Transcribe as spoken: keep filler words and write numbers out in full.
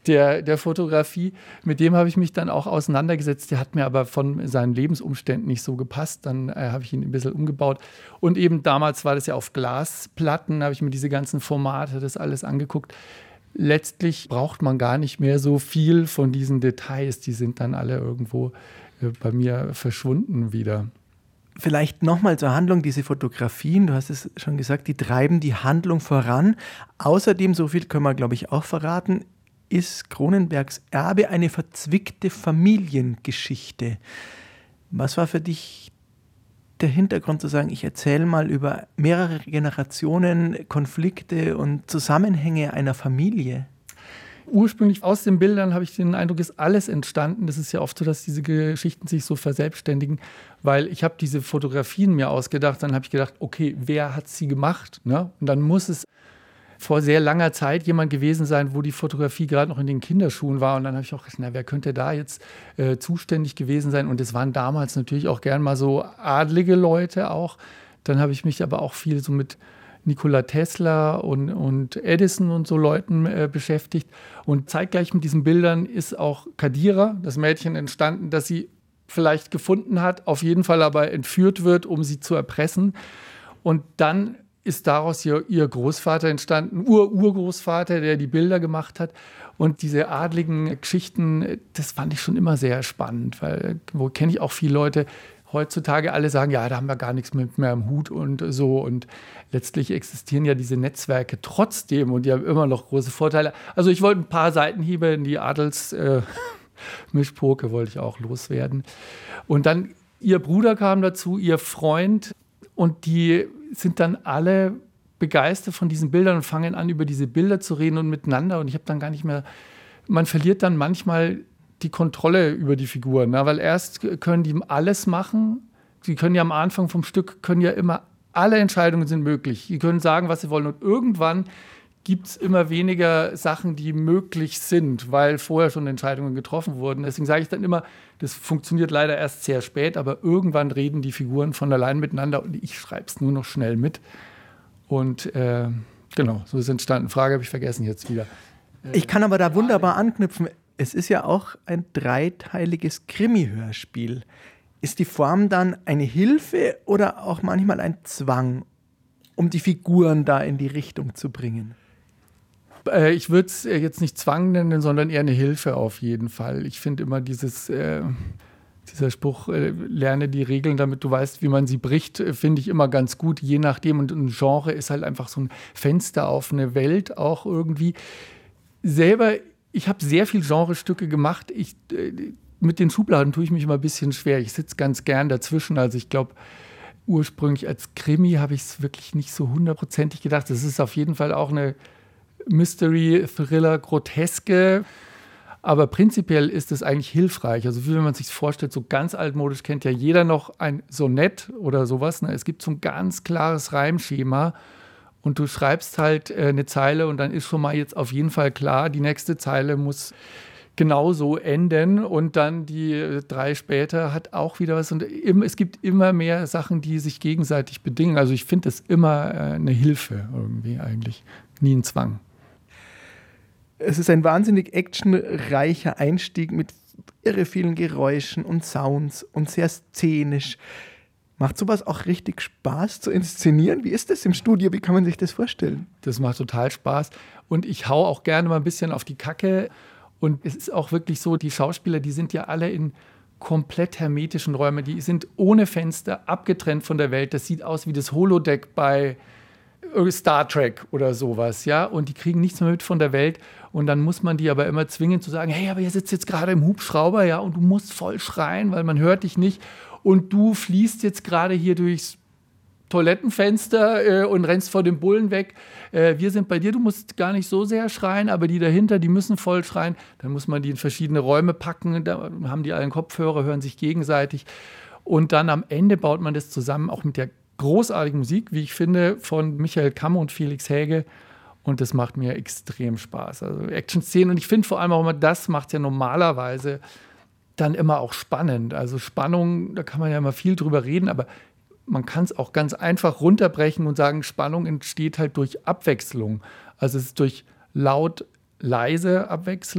der, der Fotografie. Mit dem habe ich mich dann auch auseinandergesetzt. Der hat mir aber von seinen Lebensumständen nicht so gepasst. Dann äh, habe ich ihn ein bisschen umgebaut. Und eben damals war das ja auf Glasplatten, habe ich mir diese ganzen Formate, das alles angeguckt. Letztlich braucht man gar nicht mehr so viel von diesen Details. Die sind dann alle irgendwo äh, bei mir verschwunden wieder. Vielleicht nochmal zur Handlung, diese Fotografien, du hast es schon gesagt, die treiben die Handlung voran. Außerdem, so viel können wir, glaube ich, auch verraten, ist Cronenbergs Erbe eine verzwickte Familiengeschichte. Was war für dich der Hintergrund zu sagen, ich erzähle mal über mehrere Generationen Konflikte und Zusammenhänge einer Familie? Ursprünglich aus den Bildern habe ich den Eindruck, ist alles entstanden. Das ist ja oft so, dass diese Geschichten sich so verselbstständigen, weil ich habe diese Fotografien mir ausgedacht, dann habe ich gedacht, okay, wer hat sie gemacht? Ne? Und dann muss es vor sehr langer Zeit jemand gewesen sein, wo die Fotografie gerade noch in den Kinderschuhen war. Und dann habe ich auch gedacht, na, wer könnte da jetzt äh, zuständig gewesen sein? Und es waren damals natürlich auch gern mal so adlige Leute auch. Dann habe ich mich aber auch viel so mit Nikola Tesla und, und Edison und so Leuten äh, beschäftigt. Und zeitgleich mit diesen Bildern ist auch Kadira, das Mädchen, entstanden, das sie vielleicht gefunden hat, auf jeden Fall aber entführt wird, um sie zu erpressen. Und dann ist daraus ihr, ihr Großvater entstanden, Ur-Urgroßvater, der die Bilder gemacht hat. Und diese adligen Geschichten, das fand ich schon immer sehr spannend, weil wo kenne ich auch viele Leute, heutzutage alle sagen, ja, da haben wir gar nichts mit mehr im Hut und so. Und letztlich existieren ja diese Netzwerke trotzdem und die haben immer noch große Vorteile. Also ich wollte ein paar Seitenhiebe in die Adels-Mischpoke äh, wollte ich auch loswerden. Und dann ihr Bruder kam dazu, ihr Freund, und die sind dann alle begeistert von diesen Bildern und fangen an, über diese Bilder zu reden und miteinander. Und ich habe dann gar nicht mehr, man verliert dann manchmal die Kontrolle über die Figuren, ne? Weil erst können die alles machen. Sie können ja am Anfang vom Stück, können ja immer, alle Entscheidungen sind möglich. Sie können sagen, was sie wollen. Und irgendwann gibt es immer weniger Sachen, die möglich sind, weil vorher schon Entscheidungen getroffen wurden. Deswegen sage ich dann immer, das funktioniert leider erst sehr spät, aber irgendwann reden die Figuren von allein miteinander und ich schreibe es nur noch schnell mit. Und äh, genau, so ist entstanden. Frage habe ich vergessen jetzt wieder. Äh, ich kann aber da wunderbar anknüpfen. Es ist ja auch ein dreiteiliges Krimi-Hörspiel. Ist die Form dann eine Hilfe oder auch manchmal ein Zwang, um die Figuren da in die Richtung zu bringen? Äh, ich würde es jetzt nicht Zwang nennen, sondern eher eine Hilfe auf jeden Fall. Ich finde immer dieses, äh, dieser Spruch, äh, lerne die Regeln, damit du weißt, wie man sie bricht, äh, finde ich immer ganz gut, je nachdem. Und ein Genre ist halt einfach so ein Fenster auf eine Welt auch irgendwie. Selber Ich habe sehr viel Genrestücke gemacht. Ich, äh, mit den Schubladen tue ich mich immer ein bisschen schwer. Ich sitze ganz gern dazwischen. Also ich glaube, ursprünglich als Krimi habe ich es wirklich nicht so hundertprozentig gedacht. Das ist auf jeden Fall auch eine Mystery, Thriller, Groteske. Aber prinzipiell ist es eigentlich hilfreich. Also wie wenn man sich vorstellt, so ganz altmodisch kennt ja jeder noch ein Sonett oder sowas. Ne? Es gibt so ein ganz klares Reimschema. Und du schreibst halt äh, eine Zeile und dann ist schon mal jetzt auf jeden Fall klar, die nächste Zeile muss genauso enden und dann die äh, drei später hat auch wieder was. Und im, es gibt immer mehr Sachen, die sich gegenseitig bedingen. Also ich finde das immer äh, eine Hilfe irgendwie eigentlich, nie ein Zwang. Es ist ein wahnsinnig actionreicher Einstieg mit irre vielen Geräuschen und Sounds und sehr szenisch. Macht sowas auch richtig Spaß zu inszenieren? Wie ist das im Studio? Wie kann man sich das vorstellen? Das macht total Spaß. Und ich hau auch gerne mal ein bisschen auf die Kacke. Und es ist auch wirklich so, die Schauspieler, die sind ja alle in komplett hermetischen Räumen. Die sind ohne Fenster, abgetrennt von der Welt. Das sieht aus wie das Holodeck bei Star Trek oder sowas, ja. Und die kriegen nichts mehr mit von der Welt. Und dann muss man die aber immer zwingen zu sagen, hey, aber ihr sitzt jetzt gerade im Hubschrauber, ja, und du musst voll schreien, weil man hört dich nicht. Und du fließt jetzt gerade hier durchs Toilettenfenster äh, und rennst vor dem Bullen weg. Äh, wir sind bei dir, du musst gar nicht so sehr schreien, aber die dahinter, die müssen voll schreien. Dann muss man die in verschiedene Räume packen, da haben die allen Kopfhörer, hören sich gegenseitig. Und dann am Ende baut man das zusammen, auch mit der großartigen Musik, wie ich finde, von Michael Kamm und Felix Häge. Und das macht mir extrem Spaß. Also Action-Szenen. Und ich finde vor allem auch immer, das macht ja normalerweise dann immer auch spannend. Also Spannung, da kann man ja immer viel drüber reden, aber man kann es auch ganz einfach runterbrechen und sagen, Spannung entsteht halt durch Abwechslung. Also es ist durch laut, leise Abwechslung.